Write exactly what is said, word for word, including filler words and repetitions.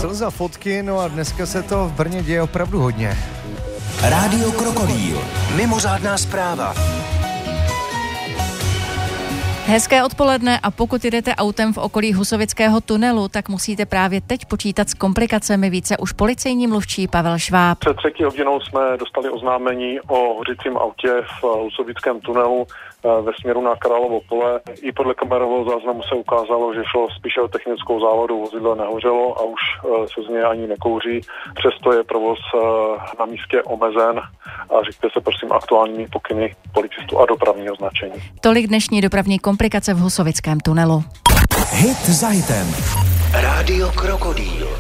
Co za fotky, no a dneska se to v Brně děje opravdu hodně. Rádio Krokodýl. Mimořádná zpráva. Hezké odpoledne a pokud jdete autem v okolí Husovického tunelu, tak musíte právě teď počítat s komplikacemi. Více už policejní mluvčí Pavel Šváb. Před třetí hodinou jsme dostali oznámení o hořícím autě v Husovickém tunelu ve směru na Královo pole. I podle kamerového záznamu se ukázalo, že šlo spíše o technickou závodu, vozidlo nehořelo a už se z něj ani nekouří. Přesto je provoz na místě omezen a říkte se prosím aktuálními pokyny policistů a dopravního značení. Tolik dnešní dopravní komplikace v Husovickém tunelu. Hit za hitem. Rádio Krokodýl.